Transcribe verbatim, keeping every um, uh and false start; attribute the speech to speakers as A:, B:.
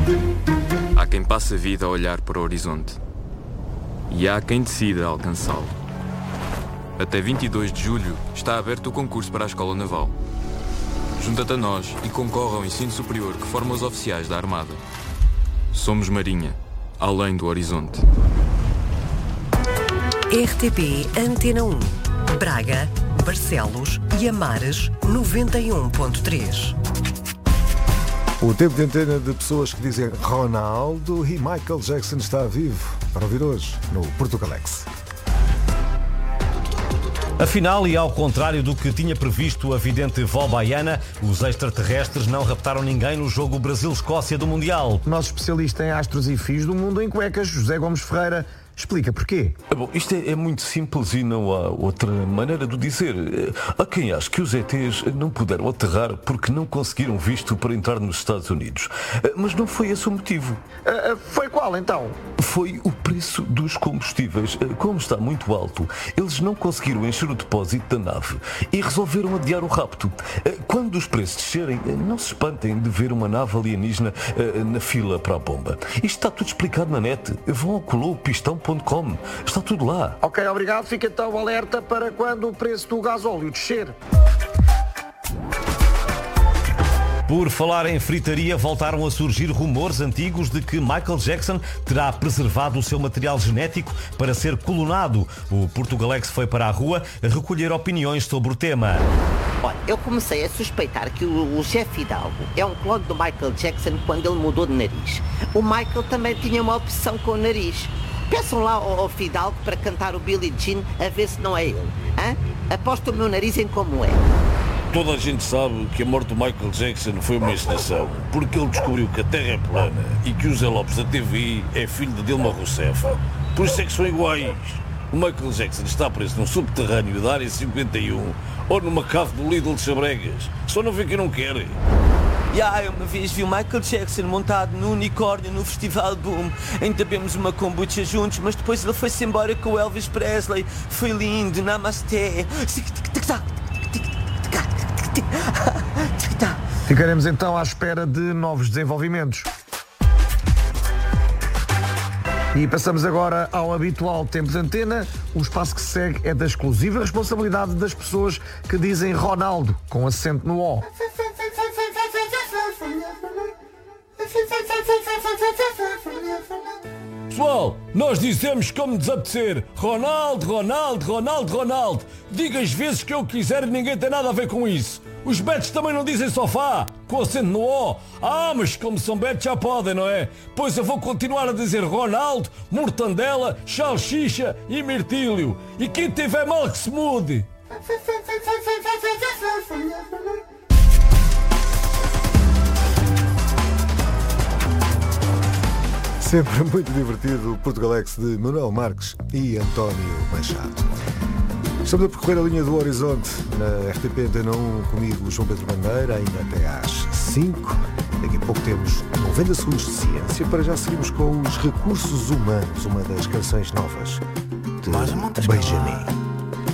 A: Há quem passe a vida a olhar para o horizonte. E há quem decida alcançá-lo. Até vinte e dois de julho está aberto o concurso para a Escola Naval. Junta-te a nós e concorre ao ensino superior que forma os oficiais da Armada. Somos Marinha, além do horizonte.
B: R T P Antena um. Braga, Barcelos e Amares noventa e um ponto três.
C: O tempo de antena de pessoas que dizem Ronaldo e Michael Jackson está vivo. Para ouvir hoje no Portugalex.
D: Afinal, e ao contrário do que tinha previsto a vidente Vó Baiana, os extraterrestres não raptaram ninguém no jogo Brasil-Escócia do Mundial.
E: Nosso especialista em astros e fios do mundo em cuecas, José Gomes Ferreira, explica porquê.
F: Bom, isto é, é muito simples e não há outra maneira de o dizer. Há quem ache que os E Tês não puderam aterrar porque não conseguiram visto para entrar nos Estados Unidos. Mas não foi esse o motivo.
E: Uh, foi qual então?
F: Foi o preço dos combustíveis. Como está muito alto, eles não conseguiram encher o depósito da nave e resolveram adiar o rapto. Quando os preços descerem, não se espantem de ver uma nave alienígena na fila para a bomba. Isto está tudo explicado na net. Vão ao colou pistão ponto com. Está tudo lá.
E: Ok, obrigado. Fica então alerta para quando o preço do gasóleo descer.
D: Por falar em fritaria, voltaram a surgir rumores antigos de que Michael Jackson terá preservado o seu material genético para ser clonado. O Portugalex foi para a rua recolher opiniões sobre o tema.
G: Olha, eu comecei a suspeitar que o, o Jeff Hidalgo é um clone do Michael Jackson quando ele mudou de nariz. O Michael também tinha uma obsessão com o nariz. Peçam lá ao, ao Fidalgo para cantar o Billie Jean a ver se não é ele. Hã? Aposto o meu nariz em como é.
H: Toda a gente sabe que a morte do Michael Jackson foi uma encenação, porque ele descobriu que a Terra é plana e que o Zé Lopes da T V I é filho de Dilma Rousseff. Por isso é que são iguais. O Michael Jackson está preso num subterrâneo da área cinquenta e um ou numa cave do Lidl de Chabregas. Só não vê quem não quer.
I: Já, eu uma vez vi o Michael Jackson montado no unicórnio no Festival Boom. Ainda bebemos uma kombucha juntos, mas depois ele foi-se embora com o Elvis Presley. Foi lindo, namasté.
E: Ficaremos então à espera de novos desenvolvimentos. E passamos agora ao habitual tempo de antena. O espaço que se segue é da exclusiva responsabilidade das pessoas que dizem Ronaldo, com acento no O.
H: Pessoal, nós dizemos como desapetecer. Ronaldo, Ronaldo, Ronaldo, Ronaldo. Diga as vezes que eu quiser e ninguém tem nada a ver com isso. Os betos também não dizem sofá, com acento no O. Ah, mas como são betos já podem, não é? Pois eu vou continuar a dizer Ronaldo, mortandela, salsicha e mirtílio. E quem tiver mal que se mude.
C: Sempre muito divertido o Portugalex de Manuel Marques e António Machado. Estamos a percorrer a linha do horizonte na R T P Antena um, comigo João Pedro Bandeira, ainda até às cinco. Daqui a pouco temos noventa segundos de ciência. Para já seguimos com os recursos humanos, uma das canções novas de Benjamin.